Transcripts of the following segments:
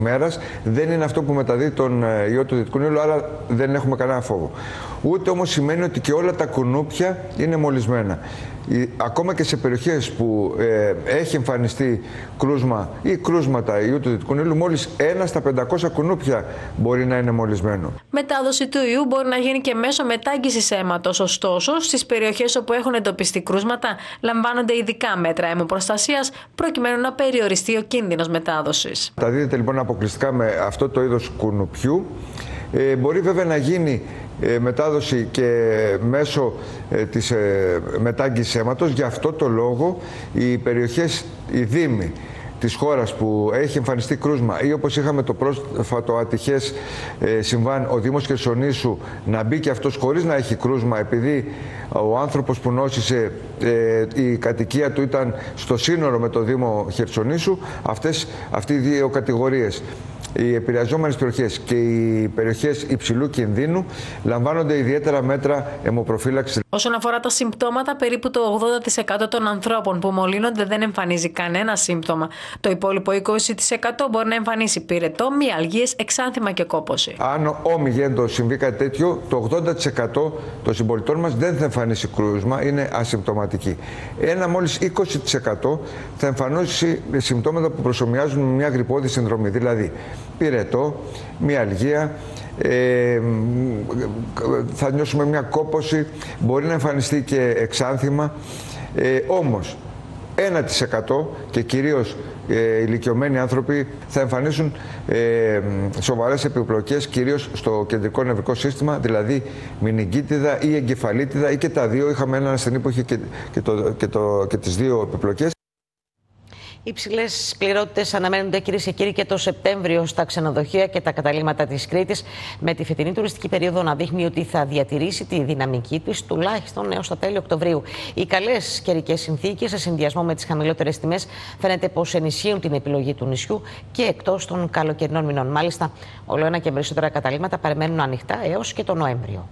Μέρας δεν είναι αυτό που μεταδίδει τον ιό του Δυτικού Νείλου, άρα δεν έχουμε κανένα φόβο. Ούτε όμως σημαίνει ότι και όλα τα κουνούπια είναι μολυσμένα. Ακόμα και σε περιοχές που έχει εμφανιστεί κρούσμα ή κρούσματα ιού του Δυτικού Νείλου, μόλις 1 στα 500 κουνούπια μπορεί να είναι μολυσμένο. Μετάδοση του ιού μπορεί να γίνει και μέσω μετάγγισης αίματος. Ωστόσο, στις περιοχές όπου έχουν εντοπιστεί κρούσματα, λαμβάνονται ειδικά μέτρα αιμοπροστασίας προκειμένου να περιοριστεί ο κίνδυνος μετάδοσης. Μεταδίδεται λοιπόν αποκλειστικά με αυτό το είδος κουνουπιού. Μπορεί βέβαια να γίνει μετάδοση και μέσω της μετάγγισης αίματος. Γι' αυτό το λόγο οι περιοχές, οι δήμοι της χώρας που έχει εμφανιστεί κρούσμα ή όπως είχαμε το πρόσφατο ατυχές συμβάν ο Δήμος Χερσονήσου να μπει και αυτός χωρίς να έχει κρούσμα, επειδή ο άνθρωπος που νόσησε η κατοικία του ήταν στο σύνορο με το Δήμο Χερσονήσου, αυτοί οι δύο κατηγορίες, οι επηρεαζόμενες περιοχές και οι περιοχές υψηλού κινδύνου, λαμβάνονται ιδιαίτερα μέτρα αιμοπροφύλαξης. Όσον αφορά τα συμπτώματα, περίπου το 80% των ανθρώπων που μολύνονται δεν εμφανίζει κανένα σύμπτωμα. Το υπόλοιπο 20% μπορεί να εμφανίσει πυρετό, μυαλγίες, εξάνθημα και κόπωση. Αν ομιγέντως συμβεί κάτι τέτοιο, το 80% των συμπολιτών μας δεν θα εμφανίσει κρούσμα, είναι ασυμπτωματικοί. Ένα μόλις 20% θα εμφανίσει συμπτώματα που προσομοιάζουν με μια γρυππώδη συνδρομή, δηλαδή πυρετό, μυαλγία, θα νιώσουμε μια κόπωση, μπορεί να εμφανιστεί και εξάνθημα, όμως 1% και κυρίως ηλικιωμένοι άνθρωποι θα εμφανίσουν σοβαρές επιπλοκές, κυρίως στο κεντρικό νευρικό σύστημα, δηλαδή μηνυγκίτιδα ή εγκεφαλίτιδα ή και τα δύο. Είχαμε έναν ασθενή που είχε και τις δύο επιπλοκές. Υψηλές πληρότητες αναμένονται, κυρίες και κύριοι, και το Σεπτέμβριο στα ξενοδοχεία και τα καταλύματα της Κρήτης, με τη φετινή τουριστική περίοδο να δείχνει ότι θα διατηρήσει τη δυναμική της τουλάχιστον έως τα τέλη Οκτωβρίου. Οι καλές καιρικές συνθήκες, σε συνδυασμό με τις χαμηλότερες τιμές, φαίνεται πως ενισχύουν την επιλογή του νησιού και εκτός των καλοκαιρινών μηνών. Μάλιστα, ολοένα και περισσότερα καταλύματα παραμένουν ανοιχτά έως και τον Νοέμβριο.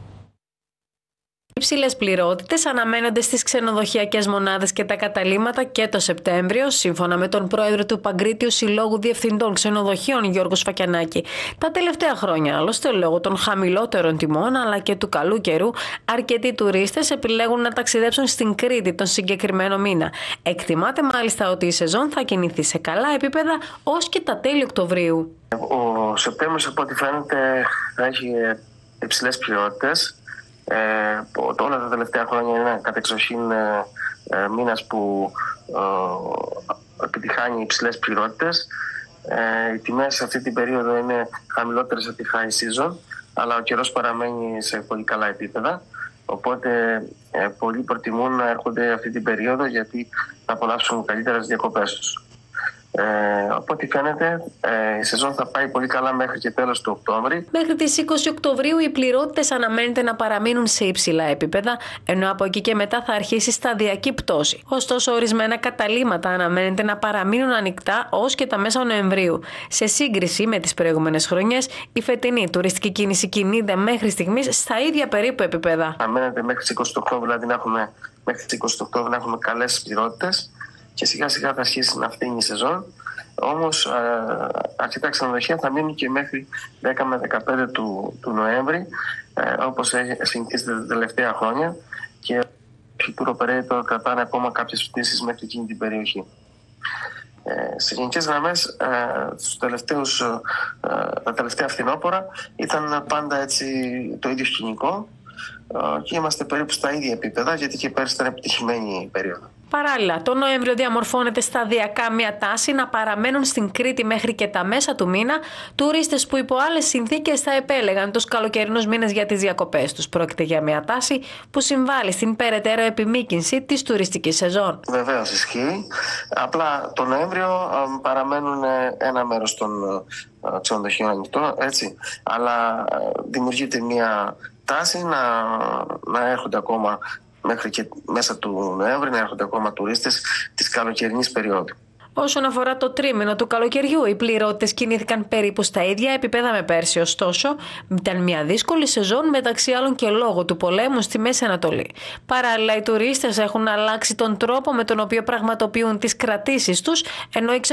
Υψηλές πληρότητες αναμένονται στις ξενοδοχειακές μονάδες και τα καταλύματα και το Σεπτέμβριο, σύμφωνα με τον πρόεδρο του Παγκρίτιου Συλλόγου Διευθυντών Ξενοδοχείων, Γιώργο Σφακιανάκη. Τα τελευταία χρόνια, άλλωστε, λόγω των χαμηλότερων τιμών αλλά και του καλού καιρού, αρκετοί τουρίστες επιλέγουν να ταξιδέψουν στην Κρήτη τον συγκεκριμένο μήνα. Εκτιμάται μάλιστα ότι η σεζόν θα κινηθεί σε καλά επίπεδα ως και τα τέλη Οκτωβρίου. Ο Σεπτέμβριος, από ό,τι φαίνεται, θα έχει υψηλές πληρότητες. Όλα τα τελευταία χρόνια είναι ένα κατεξοχήν μήνας που επιτυχάνει υψηλές πληρότητες. Οι τιμές σε αυτή την περίοδο είναι χαμηλότερες από τη high season, αλλά ο καιρός παραμένει σε πολύ καλά επίπεδα. Οπότε πολλοί προτιμούν να έρχονται αυτή την περίοδο, γιατί θα απολαύσουν καλύτερα τις διακοπές τους. Από ό,τι φαίνεται, η σεζόν θα πάει πολύ καλά μέχρι και τέλος του Οκτώβρη. Μέχρι τις 20 Οκτωβρίου οι πληρότητες αναμένεται να παραμείνουν σε υψηλά επίπεδα, ενώ από εκεί και μετά θα αρχίσει σταδιακή πτώση. Ωστόσο, ορισμένα καταλύματα αναμένεται να παραμείνουν ανοιχτά ως και τα μέσα Νοεμβρίου. Σε σύγκριση με τις προηγούμενες χρονιές, η φετινή τουριστική κίνηση κινείται μέχρι στιγμής στα ίδια περίπου επίπεδα. Αναμένεται μέχρι τις 20 Οκτώβρη, δηλαδή να έχουμε καλές πληρότητες. Και σιγά σιγά θα αρχίσει να φθήνει η σεζόν. Όμως αρκετά ξενοδοχεία θα μείνουν και μέχρι 10 με 15 του Νοέμβρη, όπως συνηθίζεται τα τελευταία χρόνια, και οι tour operator κρατάνε ακόμα κάποιες πτήσεις μέχρι εκείνη την περιοχή. Σε γενικές γραμμές, τα τελευταία φθινόπωρα ήταν πάντα έτσι το ίδιο σκηνικό και είμαστε περίπου στα ίδια επίπεδα, γιατί και πέρυσι ήταν επιτυχημένη η περίοδο. Παράλληλα, τον Νοέμβριο διαμορφώνεται σταδιακά μια τάση να παραμένουν στην Κρήτη μέχρι και τα μέσα του μήνα τουρίστες που υπό άλλες συνθήκες θα επέλεγαν τους καλοκαιρινούς μήνες για τις διακοπές τους. Πρόκειται για μια τάση που συμβάλλει στην περαιτέρω επιμήκυνση της τουριστικής σεζόν. Βεβαίως ισχύει. Απλά τον Νοέμβριο παραμένουν ένα μέρος των ξενοδοχείων ανοιχτό, έτσι. Αλλά δημιουργείται μια τάση να έρχονται ακόμα μέχρι και μέσα του Νοέμβρη, να έρχονται ακόμα τουρίστες της καλοκαιρινής περίοδου. Όσον αφορά το τρίμηνο του καλοκαιριού, οι πληρότητες κινήθηκαν περίπου στα ίδια επίπεδα με πέρσι. Ωστόσο, ήταν μια δύσκολη σεζόν, μεταξύ άλλων και λόγω του πολέμου στη Μέση Ανατολή. Παράλληλα, οι τουρίστες έχουν αλλάξει τον τρόπο με τον οποίο πραγματοποιούν τις κρατήσεις τους, ενώ